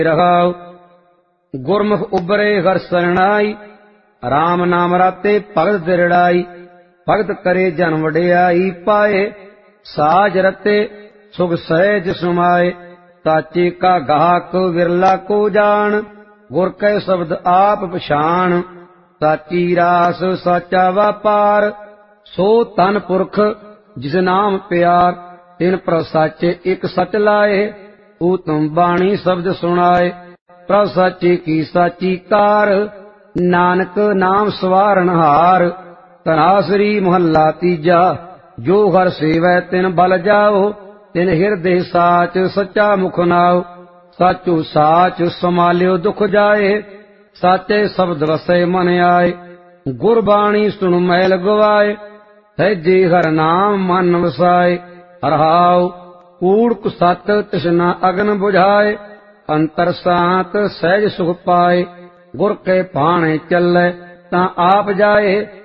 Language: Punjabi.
ਰਹਾਉ। ਗੁਰਮੁਖ ਉਬਰੇ ਹਰਿ ਸਰਣਾਈ, ਰਾਮ ਨਾਮ ਰਾਤੇ ਭਗਤ ਦਿਰੜਾਈ। ਭਗਤ ਕਰੇ ਜਨ ਵਡਿਆਈ ਪਾਏ, ਸਾਜ ਰਤੇ ਸੁਖ ਸਹਿਜ ਸੁਮਾਏ। ਸਾਚੇ ਕਾ ਗਾਹਕ ਵਿਰਲਾ ਕੋ ਜਾਣ, ਗੁਰ ਕੈ ਸ਼ਬਦ ਆਪ ਪਛਾਣ। ਸਾਚੀ ਰਾਸ ਸਾਚਾ ਵਾਪਾਰ, ਸੋ ਤਨ ਪੁਰਖ ਜਿਸ ਨਾਮ ਪਿਆਰ। ਤਿਨ ਪ੍ਰਭ ਸਾਚੇ ਇਕ ਸਚ ਲਾਏ, ਊਤਮ ਬਾਣੀ ਸ਼ਬਦ ਸੁਣਾਏ। ਪ੍ਰਭ ਸਾਚੇ ਕੀ ਸਾਚੀ ਕਾਰ, ਨਾਨਕ ਨਾਮ ਸਵਾਰਨ ਹਾਰ। ਧਨਾਸਰੀ ਮਹੱਲਾ ਤੀਜਾ, ਜੋ ਹਰਿ ਸੇਵੈ ਤਿਨ ਬਲ ਜਾਓ। ਤਿਨ ਹਿਰਦੇ ਸਾਚ ਸੱਚਾ ਮੁਖ ਨਾਉ। ਸਾਚੋ ਸਾਚ ਸਮਾਲਿਓ ਦੁਖ ਜਾਏ, ਸਾਚੇ ਸ਼ਬਦ ਵਸੈ ਮਨ ਆਏ। ਗੁਰਬਾਣੀ ਸੁਣ ਮੈਲ ਗਵਾਏ, ਸਹਿਜੇ ਹਰਿ ਨਾਮ ਮਨ ਵਸਾਏ। ਰਹਾਉ ਕੂੜ ਕੁਸਤ ਤ੍ਰਿਸ਼ਨਾ ਅਗਨ ਬੁਝਾਏ, ਅੰਤਰ ਸਾਤ ਸਹਿਜ ਸੁਖ ਪਾਏ। ਗੁਰ ਕੇ ਭਾਣੇ ਚੱਲੈ ਤਾਂ ਆਪ ਜਾਏ,